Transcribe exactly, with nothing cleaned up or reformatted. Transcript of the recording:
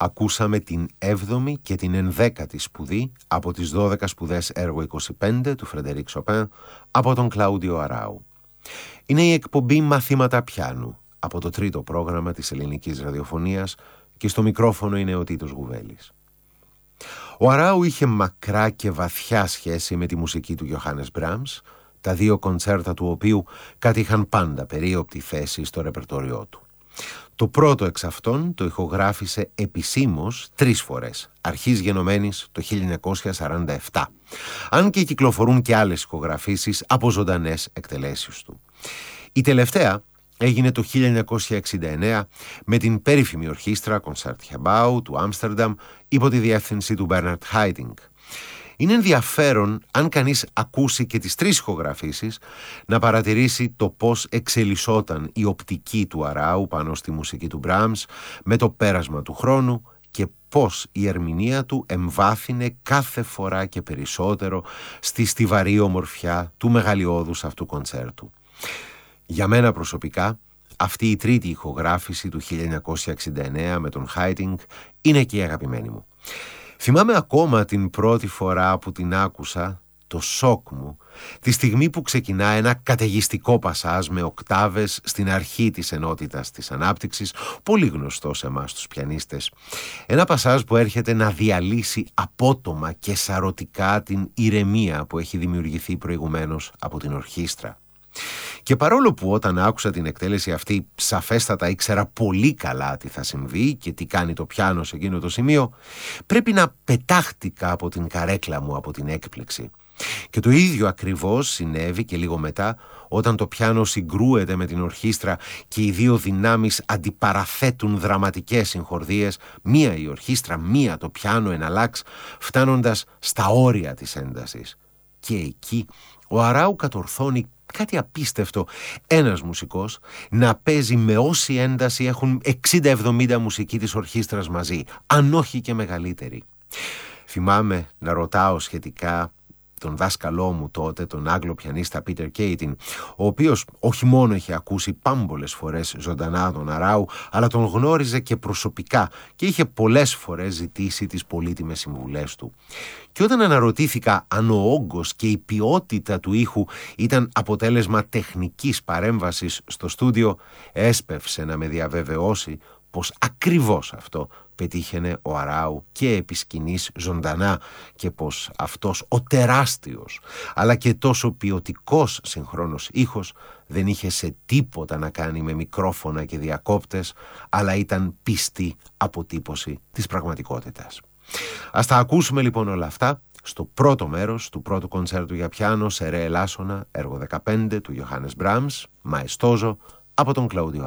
ακούσαμε την έβδομη και την ενδέκατη σπουδή από τις δώδεκα σπουδές έργο είκοσι πέντε του Φρεντερίκ Σοπέν από τον Κλάουντιο Αράου. Είναι η εκπομπή Μαθήματα Πιάνου από το τρίτο πρόγραμμα της ελληνικής ραδιοφωνίας και στο μικρόφωνο είναι ο Τίτος Γουβέλης. Ο Αράου είχε μακρά και βαθιά σχέση με τη μουσική του Γιωχάνες Μπράμς, τα δύο κοντσέρτα του οποίου κατήχαν πάντα περίοπτη θέση στο ρεπερτόριό του. Το πρώτο εξ αυτών το ηχογράφησε επισήμως τρεις φορές, αρχής γενομένης το χίλια εννιακόσια σαράντα επτά, αν και κυκλοφορούν και άλλες ηχογραφήσεις από ζωντανές εκτελέσεις του. Η τελευταία έγινε το χίλια εννιακόσια εξήντα εννέα με την περίφημη ορχήστρα Concertgebouw του Άμστερνταμ υπό τη διεύθυνση του Μπέρναρτ Χάιντινγκ. Είναι ενδιαφέρον, αν κανείς ακούσει και τις τρεις ηχογραφήσεις, να παρατηρήσει το πώς εξελισσόταν η οπτική του Αράου πάνω στη μουσική του Μπράμς με το πέρασμα του χρόνου και πώς η ερμηνεία του εμβάθυνε κάθε φορά και περισσότερο στη στιβαρή ομορφιά του μεγαλειώδους αυτού κοντσέρτου. Για μένα προσωπικά, αυτή η τρίτη ηχογράφηση του χίλια εννιακόσια εξήντα εννέα με τον Χάιντινγκ είναι και η αγαπημένη μου. Θυμάμαι ακόμα την πρώτη φορά που την άκουσα, το σοκ μου, τη στιγμή που ξεκινά ένα καταιγιστικό πασάζ με οκτάβες στην αρχή της ενότητας της ανάπτυξης, πολύ γνωστό σε εμάς τους πιανίστες. Ένα πασάζ που έρχεται να διαλύσει απότομα και σαρωτικά την ηρεμία που έχει δημιουργηθεί προηγουμένως από την ορχήστρα. Και παρόλο που όταν άκουσα την εκτέλεση αυτή σαφέστατα ήξερα πολύ καλά τι θα συμβεί και τι κάνει το πιάνο σε εκείνο το σημείο, πρέπει να πετάχτηκα από την καρέκλα μου από την έκπληξη. Και το ίδιο ακριβώς συνέβη και λίγο μετά, όταν το πιάνο συγκρούεται με την ορχήστρα και οι δύο δυνάμεις αντιπαραθέτουν δραματικές συγχορδίες, μία η ορχήστρα, μία το πιάνο εναλλάξ, φτάνοντας στα όρια της έντασης. Και εκεί ο Αράου κατορθώνει κάτι απίστευτο, ένας μουσικός να παίζει με όση ένταση έχουν εξήντα εβδομήντα μουσικοί της ορχήστρας μαζί, αν όχι και μεγαλύτεροι. Θυμάμαι να ρωτάω σχετικά τον δάσκαλό μου τότε, τον Άγγλο πιανίστα Πίτερ Κέιτιν, ο οποίος όχι μόνο είχε ακούσει πάμπολες φορές ζωντανά τον Αράου, αλλά τον γνώριζε και προσωπικά και είχε πολλές φορές ζητήσει τις πολύτιμες συμβουλές του. Και όταν αναρωτήθηκα αν ο όγκος και η ποιότητα του ήχου ήταν αποτέλεσμα τεχνικής παρέμβασης στο στούντιο, έσπευσε να με διαβεβαιώσει πως ακριβώς αυτό πετύχαινε ο Αράου και επί σκηνής ζωντανά και πως αυτός ο τεράστιος αλλά και τόσο ποιοτικός συγχρόνως ήχος δεν είχε σε τίποτα να κάνει με μικρόφωνα και διακόπτες, αλλά ήταν πιστή αποτύπωση της πραγματικότητας. Ας τα ακούσουμε λοιπόν όλα αυτά στο πρώτο μέρος του πρώτου κοντσέρτου για πιάνο σε ρε ελάσσονα, έργο δεκαπέντε του Γιωχάνες Μπράμς, Μαεστόζο, από τον Κλάουντιο